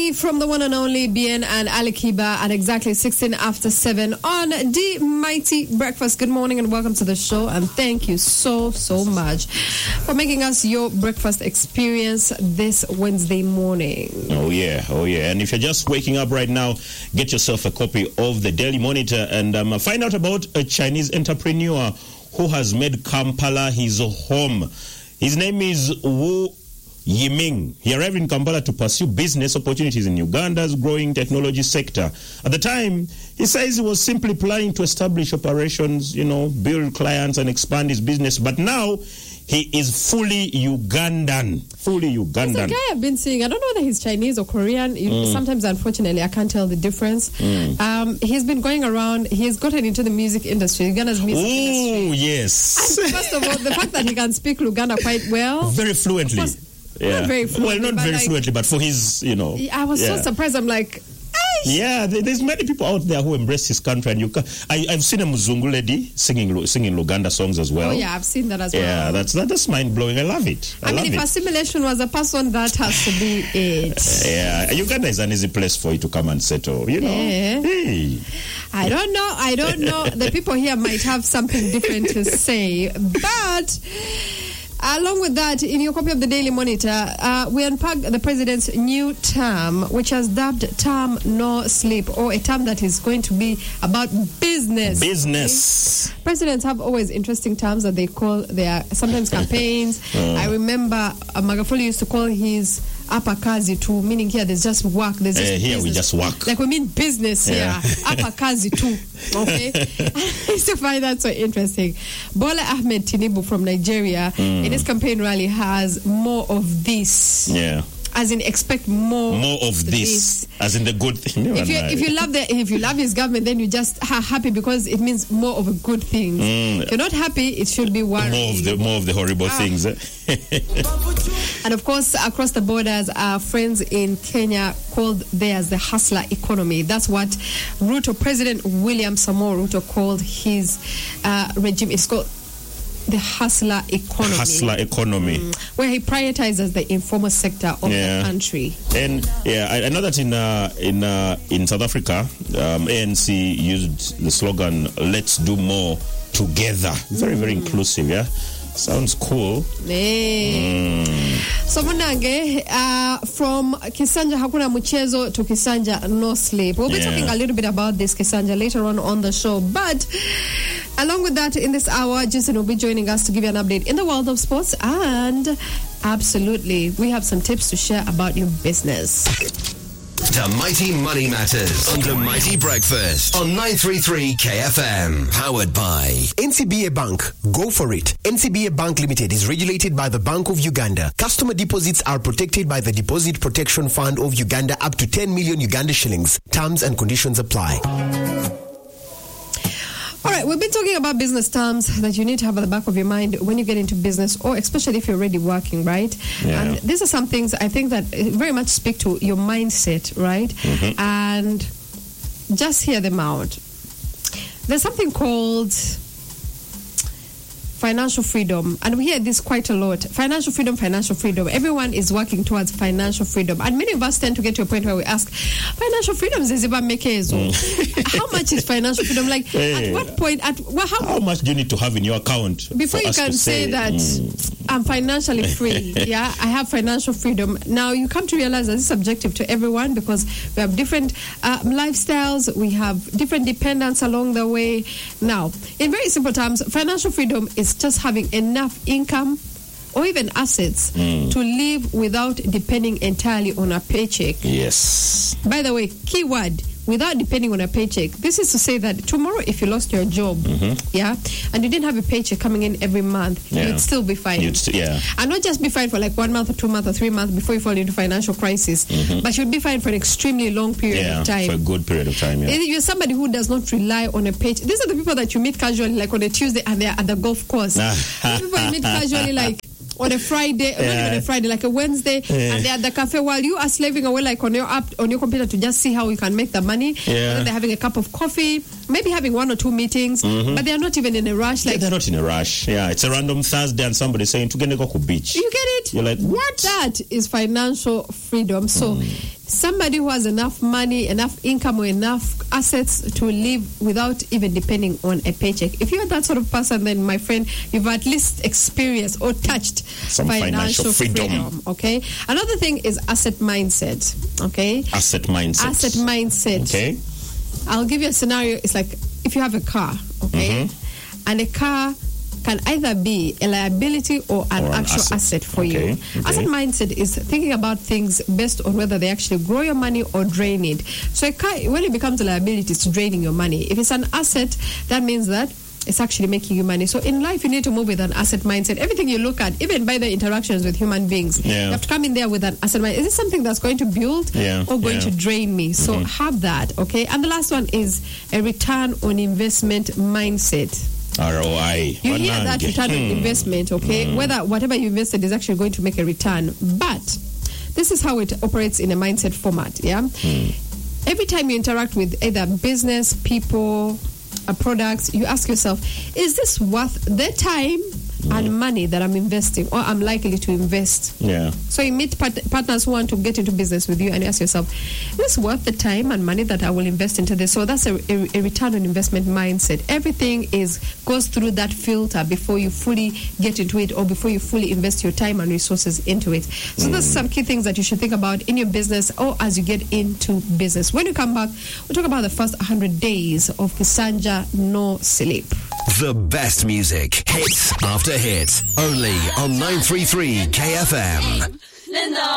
Money from the one and only Bien and Ali Kiba at exactly 16 after 7 on the Mighty Breakfast. Good morning and welcome to the show, and thank you so much for making us your breakfast experience this Wednesday morning. Oh yeah. And if you're just waking up right now, get yourself a copy of the Daily Monitor and find out about a Chinese entrepreneur who has made Kampala his home. His name is Wu Yiming. He arrived in Kampala to pursue business opportunities in Uganda's growing technology sector. At the time, he says he was simply planning to establish operations, build clients and expand his business. But now, he is fully Ugandan. There's a guy I've been seeing. I don't know whether he's Chinese or Korean. Sometimes, unfortunately, I can't tell the difference. He's been going around. He's gotten into the music industry, Uganda's music industry. Oh, yes. And first of all, the fact that he can speak Luganda quite well. Very fluently. Not very fluently. Well, not very fluently, but for his, I was so surprised. I'm like, yeah, there's many people out there who embrace his country, and I've seen a Muzungu lady singing Luganda songs as well. Oh yeah, I've seen that as well. Yeah, that's mind blowing. I love it. I mean, if assimilation was a person, that has to be it. Yeah, Uganda is an easy place for you to come and settle. Yeah. Hey. I don't know. The people here might have something different to say, but. Along with that, in your copy of the Daily Monitor, we unpack the president's new term, which has dubbed Term No Sleep, or a term that is going to be about business. Business. Okay? Presidents have always interesting terms that they call their sometimes campaigns. I remember Magufuli used to call his apakazi too, meaning here there's just work. There's just here business. we just work. Like we mean business here. Apakazi too. Okay? I used to find that so interesting. Bola Ahmed Tinubu from Nigeria in his campaign rally has more of this. Yeah. As in, expect more of this. As in the good thing. If you love his government, then you just are happy because it means more of a good thing. If you're not happy, it should be worrying. More of the horrible things. And of course, across the borders, our friends in Kenya called theirs the hustler economy. That's what President William Samoei Ruto called his regime. It's called the hustler economy. Where he prioritizes the informal sector of the country. And I know that in South Africa, ANC used the slogan "Let's do more together." Very, very inclusive. Yeah. Sounds cool. So Munange, from Kisanja Hakuna Muchezo to Kisanja No Sleep. We'll be talking a little bit about this Kisanja later on the show. But along with that, in this hour, Jason will be joining us to give you an update in the world of sports. And absolutely, we have some tips to share about your business. The Mighty Money Matters on the Mighty Breakfast on 933 KFM. Powered by NCBA Bank. Go for it. NCBA Bank Limited is regulated by the Bank of Uganda. Customer deposits are protected by the Deposit Protection Fund of Uganda up to 10 million Uganda shillings. Terms and conditions apply. All right, we've been talking about business terms that you need to have at the back of your mind when you get into business, or especially if you're already working, right? Yeah. And these are some things I think that very much speak to your mindset, right? And just hear them out. There's something called financial freedom, and we hear this quite a lot. Financial freedom. Everyone is working towards financial freedom, and many of us tend to get to a point where we ask, financial freedom is how much is financial freedom? Like, at what point, how much do you need to have in your account before you can say that I'm financially free? Yeah, I have financial freedom. Now you come to realize that it's subjective to everyone, because we have different lifestyles, we have different dependents along the way. Now, in very simple terms, financial freedom is just having enough income or even assets to live without depending entirely on a paycheck. Yes. By the way, keyword, without depending on a paycheck. This is to say that tomorrow, if you lost your job, and you didn't have a paycheck coming in every month, you'd still be fine. And not just be fine for like 1 month or 2 months or 3 months before you fall into financial crisis, but you'd be fine for an extremely long period of time. For a good period of time, If you're somebody who does not rely on a paycheck, these are the people that you meet casually, like on a Tuesday, and they're at the golf course. People you meet casually, like on a Friday, not even a Friday, like a Wednesday, and they're at the cafe while you are slaving away like on your app, on your computer to just see how you can make the money. And then they're having a cup of coffee, maybe having 1 or 2 meetings, but they're not even in a rush. Like they're not in a rush. Yeah, it's a random Thursday and somebody's saying, "To go beach." You get it? You're like, what? That is financial freedom. So somebody who has enough money, enough income, or enough assets to live without even depending on a paycheck. If you're that sort of person, then my friend, you've at least experienced or touched some financial freedom. Okay. Another thing is asset mindset. Okay. Asset mindset. Okay. I'll give you a scenario. It's like if you have a car, okay, and a car can either be a liability or an actual asset for you. Asset mindset is thinking about things based on whether they actually grow your money or drain it. So a car, when it becomes a liability, it's draining your money. If it's an asset, that means that it's actually making you money. So in life, you need to move with an asset mindset. Everything you look at, even by the interactions with human beings, you have to come in there with an asset mindset. Is this something that's going to build or going to drain me? So have that, okay? And the last one is a return on investment mindset. ROI. You hear that return on investment, okay? Whether whatever you invested is actually going to make a return. But this is how it operates in a mindset format, Every time you interact with either business, people, products, you ask yourself, is this worth the time and money that I'm investing or I'm likely to invest? So you meet partners who want to get into business with you and you ask yourself, is this worth the time and money that I will invest into this? So that's a return on investment mindset. Everything goes through that filter before you fully get into it or before you fully invest your time and resources into it. So those are some key things that you should think about in your business or as you get into business. When you come back, we'll talk about the first 100 days of Kisanja No Sleep. The best music, hits after hits, only on 933 KFM.